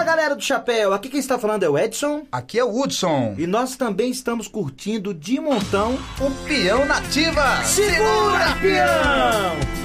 galera do Chapéu, aqui quem está falando é o Edson. Aqui é o Hudson. E nós também estamos curtindo de montão o Peão Nativa. Segura, peão!